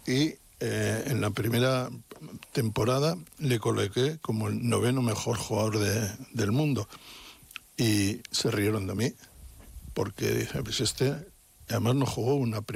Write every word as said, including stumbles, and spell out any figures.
y eh, en la primera temporada le coloqué como el noveno mejor jugador de, del mundo. Y se rieron de mí, porque dije, pues este, además no jugó una